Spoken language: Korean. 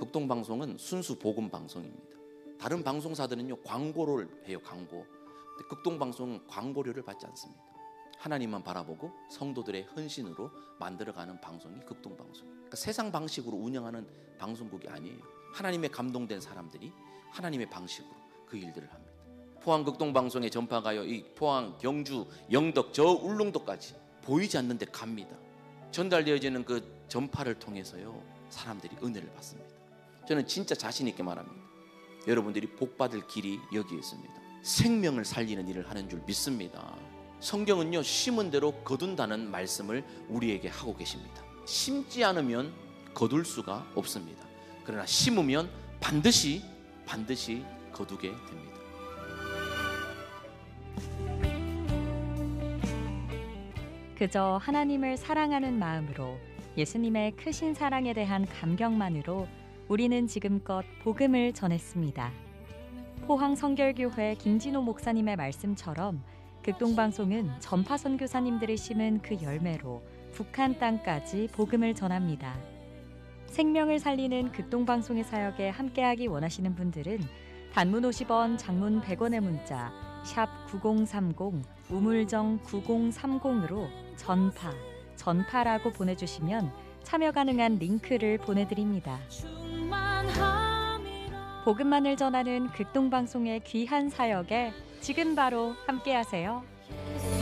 극동방송은 순수 복음 방송입니다. 다른 방송사들은요 광고를 해요. 광고. 근데 극동방송은 광고료를 받지 않습니다. 하나님만 바라보고 성도들의 헌신으로 만들어가는 방송이 극동방송이에요. 그러니까 세상 방식으로 운영하는 방송국이 아니에요. 하나님의 감동된 사람들이 하나님의 방식으로 그 일들을 합니다. 포항 극동방송의 전파가요, 이 포항, 경주, 영덕, 저 울릉도까지 보이지 않는데 갑니다. 전달되어지는 그 전파를 통해서요 사람들이 은혜를 받습니다. 저는 진짜 자신 있게 말합니다. 여러분들이 복받을 길이 여기에 있습니다. 생명을 살리는 일을 하는 줄 믿습니다. 성경은요 심은 대로 거둔다는 말씀을 우리에게 하고 계십니다. 심지 않으면 거둘 수가 없습니다. 그러나 심으면 반드시 거두게 됩니다. 그저 하나님을 사랑하는 마음으로 예수님의 크신 사랑에 대한 감격만으로 우리는 지금껏 복음을 전했습니다. 포항 성결교회 김진호 목사님의 말씀처럼 극동방송은 전파 선교사님들이 심은 그 열매로 북한 땅까지 복음을 전합니다. 생명을 살리는 극동방송의 사역에 함께하기 원하시는 분들은 단문 50원, 장문 100원의 문자 샵 9030 우물정 9030으로 전파라고 보내주시면 참여 가능한 링크를 보내드립니다. 복음만을 전하는 극동방송의 귀한 사역에 지금 바로 함께하세요.